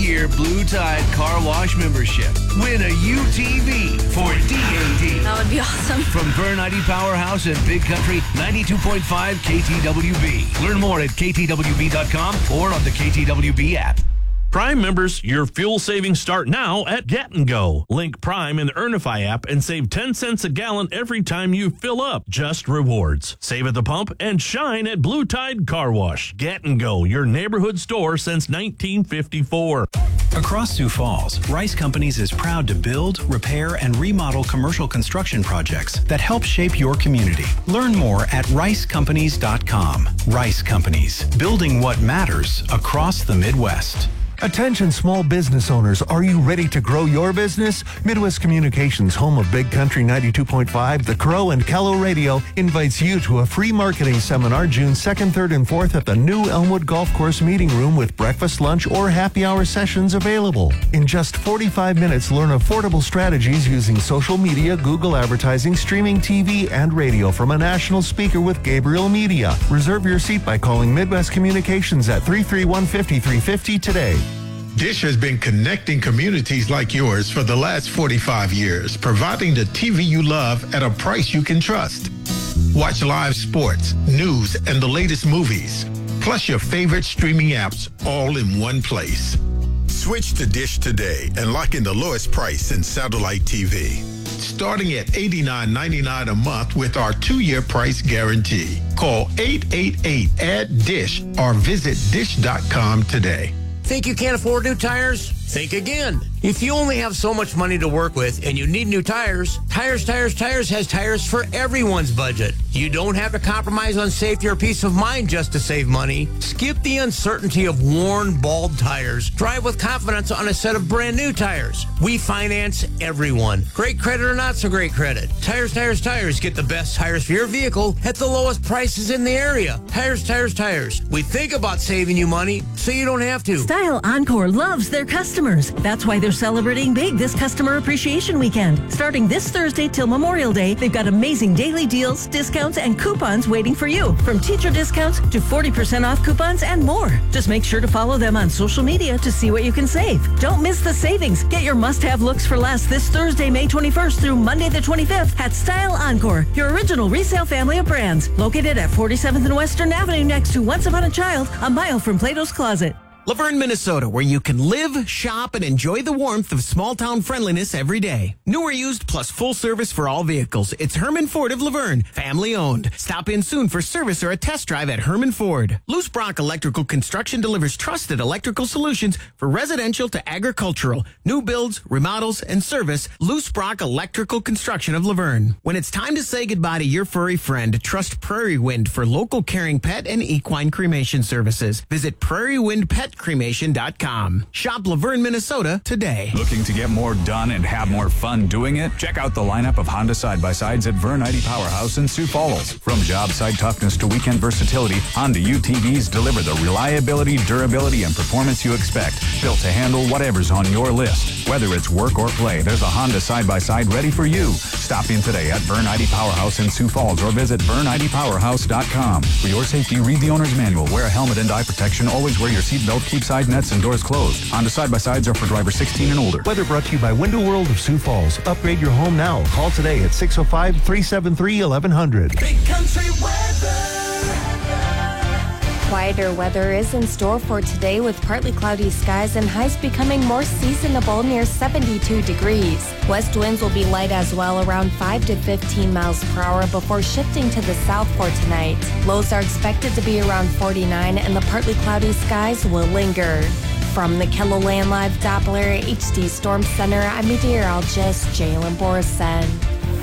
2-year Blue Tide Car Wash membership. Win a UTV for DAD. That would be awesome. From Vern ID Powerhouse and Big Country, 92.5 KTWB. Learn more at ktwb.com or on the KTWB app. Prime members, your fuel savings start now at Get & Go. Link Prime in the Earnify app and save 10 cents a gallon every time you fill up. Just rewards. Save at the pump and shine at Blue Tide Car Wash. Get & Go, your neighborhood store since 1954. Across Sioux Falls, Rice Companies is proud to build, repair, and remodel commercial construction projects that help shape your community. Learn more at ricecompanies.com. Rice Companies, building what matters across the Midwest. Attention small business owners, are you ready to grow your business? Midwest Communications, home of Big Country 92.5, The Crow, and Kello Radio, invites you to a free marketing seminar June 2nd, 3rd, and 4th at the new Elmwood Golf Course Meeting Room with breakfast, lunch, or happy hour sessions available. In just 45 minutes, learn affordable strategies using social media, Google advertising, streaming TV, and radio from a national speaker with Gabriel Media. Reserve your seat by calling Midwest Communications at 331-5350 today. Dish has been connecting communities like yours for the last 45 years, providing the TV you love at a price you can trust. Watch live sports, news, and the latest movies, plus your favorite streaming apps all in one place. Switch to Dish today and lock in the lowest price in satellite TV. Starting at $89.99 a month with our 2-year price guarantee. Call 888-ADD-DISH or visit dish.com today. Think you can't afford new tires? Think again. If you only have so much money to work with and you need new tires, Tires has tires for everyone's budget. You don't have to compromise on safety or peace of mind just to save money. Skip the uncertainty of worn, bald tires. Drive with confidence on a set of brand new tires. We finance everyone. Great credit or not so great credit. Tires. Get the best tires for your vehicle at the lowest prices in the area. Tires. We think about saving you money so you don't have to. Style Encore loves their customers. That's why they're celebrating big this Customer Appreciation Weekend. Starting this Thursday till Memorial Day, they've got amazing daily deals, discounts, and coupons waiting for you. From teacher discounts to 40% off coupons and more. Just make sure to follow them on social media to see what you can save. Don't miss the savings. Get your must-have looks for less this Thursday, May 21st through Monday the 25th at Style Encore, your original resale family of brands. Located at 47th and Western Avenue next to Once Upon a Child, a mile from Plato's Closet. Laverne, Minnesota, where you can live, shop, and enjoy the warmth of small-town friendliness every day. New or used, plus full service for all vehicles. It's Herman Ford of Laverne, family-owned. Stop in soon for service or a test drive at Herman Ford. Loose Brock Electrical Construction delivers trusted electrical solutions for residential to agricultural, new builds, remodels, and service. Loose Brock Electrical Construction of Laverne. When it's time to say goodbye to your furry friend, trust Prairie Wind for local caring pet and equine cremation services. Visit prairiewindpetcremation.com. Shop Laverne, Minnesota today. Looking to get more done and have more fun doing it? Check out the lineup of Honda side-by-sides at Vern ID Powerhouse in Sioux Falls. From job site toughness to weekend versatility, Honda UTVs deliver the reliability, durability, and performance you expect. Built to handle whatever's on your list. Whether it's work or play, there's a Honda side-by-side ready for you. Stop in today at Vern ID Powerhouse in Sioux Falls or visit VernIDPowerhouse.com. For your safety, read the owner's manual. Wear a helmet and eye protection. Always wear your seatbelt. Keep side nets and doors closed. Honda side-by-sides are for drivers 16 and older. Weather brought to you by Window World of Sioux Falls. Upgrade your home now. Call today at 605-373-1100. Big Country weather. Quieter weather is in store for today with partly cloudy skies and highs becoming more seasonable near 72 degrees. West winds will be light as well, around 5 to 15 miles per hour before shifting to the south for tonight. Lows are expected to be around 49 and the partly cloudy skies will linger. From the KELOLAND Live Doppler HD Storm Center, I'm meteorologist Jalen Borison.